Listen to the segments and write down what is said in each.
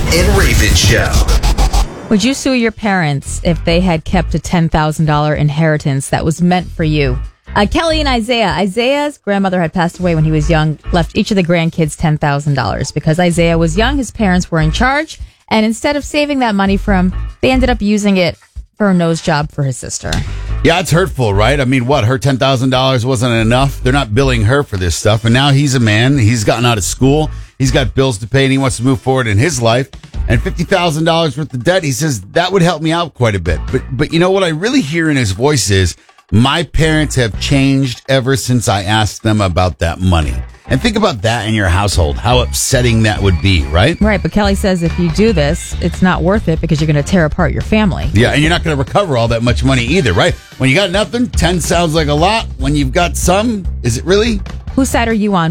and Raven Show. Would you sue your parents if they had kept a $10,000 inheritance that was meant for you? Kelly and Isaiah. Isaiah's grandmother had passed away when he was young, left each of the grandkids $10,000. Because Isaiah was young, his parents were in charge, and instead of saving that money for him, they ended up using it for a nose job for his sister. Yeah, it's hurtful, right? I mean, what? Her $10,000 wasn't enough? They're not billing her for this stuff. And now he's a man. He's gotten out of school. He's got bills to pay, and he wants to move forward in his life. And $50,000 worth of debt, he says, that would help me out quite a bit. But you know what I really hear in his voice is, my parents have changed ever since I asked them about that money. And think about that in your household, how upsetting that would be, right? Right, but Kelly says if you do this, it's not worth it because you're going to tear apart your family. Yeah, and you're not going to recover all that much money either, right? When you got nothing, 10 sounds like a lot. When you've got some, is it really? Whose side are you on?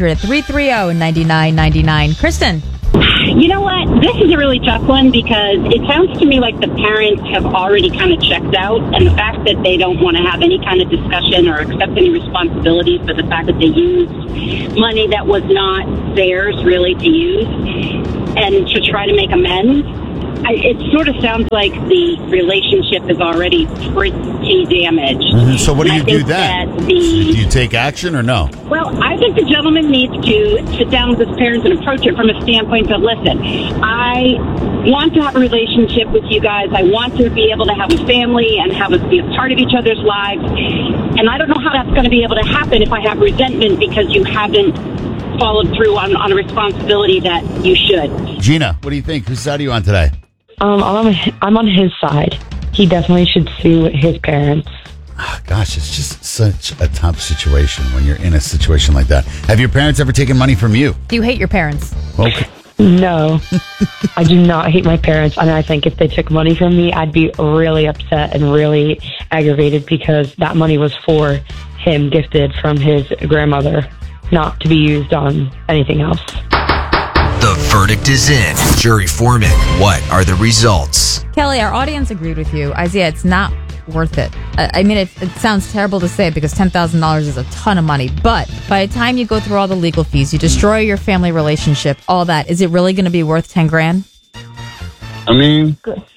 1-800-330-9999. Kristen. You know what? This is a really tough one because it sounds to me like the parents have already kind of checked out, and the fact that they don't want to have any kind of discussion or accept any responsibilities for the fact that they used money that was not theirs really to use and to try to make amends. It sort of sounds like the relationship is already pretty damaged. Mm-hmm. So what do you do then? Do you take action or no? Well, I think the gentleman needs to sit down with his parents and approach it from a standpoint of, listen, I want to have a relationship with you guys. I want to be able to have a family and have us be a part of each other's lives. And I don't know how that's going to be able to happen if I have resentment because you haven't followed through on a responsibility that you should. Gina, what do you think? Whose side are you on today? I'm on his side. He definitely should sue his parents. Oh, gosh, it's just such a tough situation when you're in a situation like that. Have your parents ever taken money from you? Do you hate your parents? Okay. No, I do not hate my parents. And I think if they took money from me, I'd be really upset and really aggravated because that money was for him, gifted from his grandmother, not to be used on anything else. The verdict is in. Jury foreman, what are the results? Kelly, our audience agreed with you. Isaiah, it's not worth it. I mean, it sounds terrible to say because $10,000 is a ton of money. But by the time you go through all the legal fees, you destroy your family relationship, all that, is it really going to be worth 10 grand? I mean,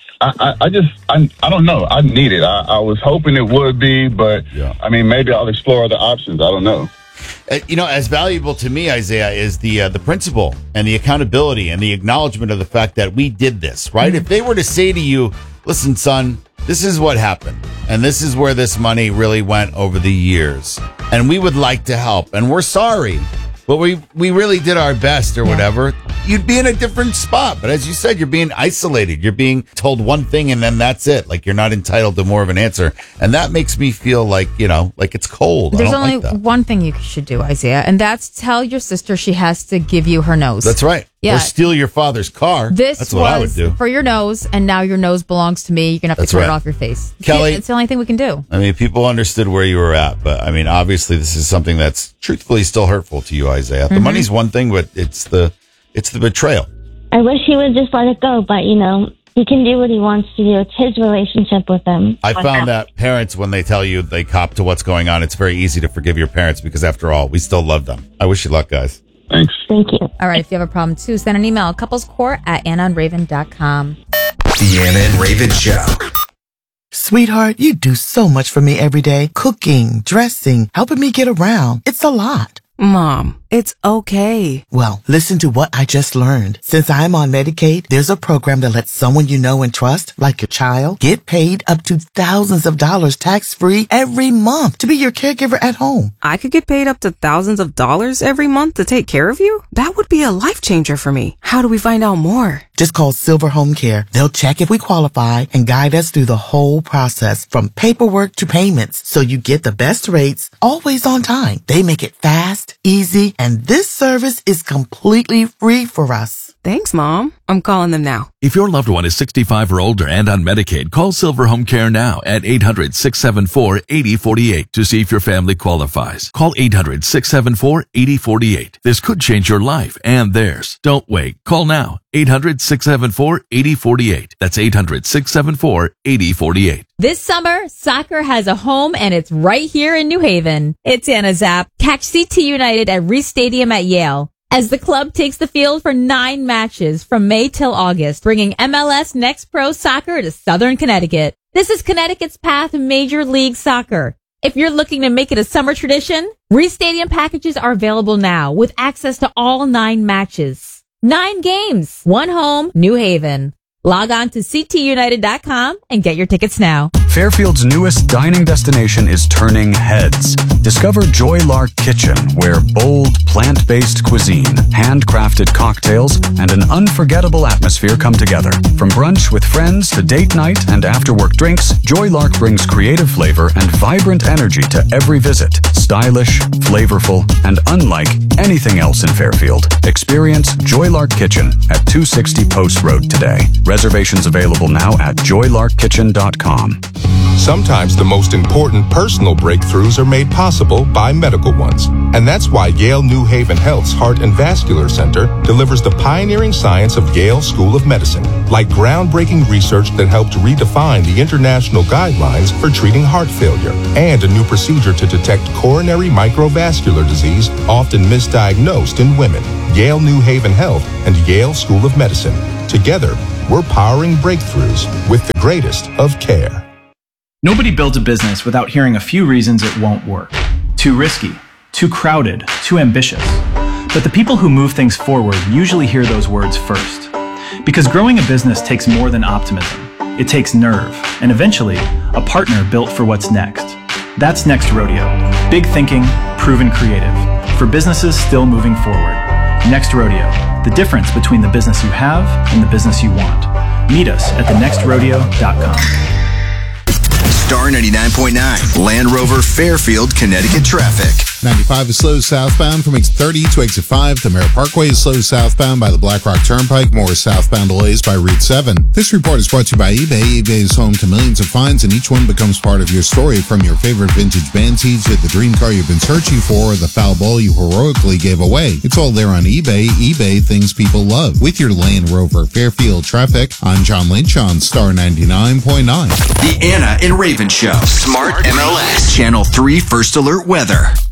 I don't know. I need it. I was hoping it would be, but yeah. I mean, maybe I'll explore other options. I don't know. You know, as valuable to me, Isaiah, is the principle and the accountability and the acknowledgement of the fact that we did this, right? Mm-hmm. If they were to say to you, listen, son, this is what happened, and this is where this money really went over the years, and we would like to help, and we're sorry, but we really did our best or whatever, you'd be in a different spot. But as you said, you're being isolated. You're being told one thing and then that's it. Like you're not entitled to more of an answer. And that makes me feel like, you know, like it's cold. There's only like one thing you should do, Isaiah, and that's tell your sister she has to give you her nose. That's right. Yeah. Or steal your father's car. That's what I would do. For your nose, and now your nose belongs to me. You're going to have to cut it off your face. Kelly, it's the only thing we can do. I mean, people understood where you were at, but I mean, obviously this is something that's truthfully still hurtful to you, Isaiah. The money's one thing, but it's the betrayal. I wish he would just let it go, but, you know, he can do what he wants to do. It's his relationship with them. I found that parents, when they tell you they cop to what's going on, it's very easy to forgive your parents because, after all, we still love them. I wish you luck, guys. Thanks. Thank you. All right, if you have a problem, too, send an email, couplescourt@AnnaandRaven.com. The Anna and Raven Show. Sweetheart, you do so much for me every day. Cooking, dressing, helping me get around. It's a lot. Mom, it's okay. Well, listen to what I just learned. Since I'm on Medicaid, there's a program that lets someone you know and trust, like your child, get paid up to thousands of dollars tax-free every month to be your caregiver at home. I could get paid up to thousands of dollars every month to take care of you? That would be a life changer for me. How do we find out more? Just call Silver Home Care. They'll check if we qualify and guide us through the whole process from paperwork to payments so you get the best rates always on time. They make it fast, easy, and this service is completely free for us. Thanks, Mom. I'm calling them now. If your loved one is 65 or older and on Medicaid, call Silver Home Care now at 800-674-8048 to see if your family qualifies. Call 800-674-8048. This could change your life and theirs. Don't wait. Call now. 800-674-8048. That's 800-674-8048. This summer, soccer has a home, and it's right here in New Haven. It's Anna Zapp. Catch CT United at Reese Stadium at Yale. as the club takes the field for 9 matches from May till August, bringing MLS Next Pro Soccer to Southern Connecticut. This is Connecticut's path to Major League Soccer. If you're looking to make it a summer tradition, Reese Stadium packages are available now with access to all 9 matches. 9 games, 1 home, New Haven. Log on to ctunited.com and get your tickets now. Fairfield's newest dining destination is turning heads. Discover Joy Lark Kitchen, where bold, plant-based cuisine, handcrafted cocktails, and an unforgettable atmosphere come together. From brunch with friends to date night and after-work drinks, Joy Lark brings creative flavor and vibrant energy to every visit. Stylish, flavorful, and unlike anything else in Fairfield. Experience Joy Lark Kitchen at 260 Post Road today. Reservations available now at joylarkkitchen.com. Sometimes the most important personal breakthroughs are made possible by medical ones. And that's why Yale New Haven Health's Heart and Vascular Center delivers the pioneering science of Yale School of Medicine, like groundbreaking research that helped redefine the international guidelines for treating heart failure, and a new procedure to detect coronary microvascular disease, often misdiagnosed in women. Yale New Haven Health and Yale School of Medicine. Together, we're powering breakthroughs with the greatest of care. Nobody builds a business without hearing a few reasons it won't work. Too risky, too crowded, too ambitious. But the people who move things forward usually hear those words first. Because growing a business takes more than optimism. It takes nerve, and eventually, a partner built for what's next. That's Next Rodeo. Big thinking, proven creative. For businesses still moving forward. Next Rodeo. The difference between the business you have and the business you want. Meet us at thenextrodeo.com. Star 99.9, Land Rover Fairfield, Connecticut traffic. 95 is slow southbound from exit 30 to exit 5. The Merritt Parkway is slow southbound by the Black Rock Turnpike. More southbound delays by Route 7. This report is brought to you by eBay. eBay is home to millions of finds, and each one becomes part of your story. From your favorite vintage band tees to the dream car you've been searching for, or the foul ball you heroically gave away. It's all there on eBay. eBay, things people love. With your Land Rover Fairfield traffic, I'm John Lynch on Star 99.9. The Anna and Raven Show. Smart MLS. Channel 3 First Alert Weather.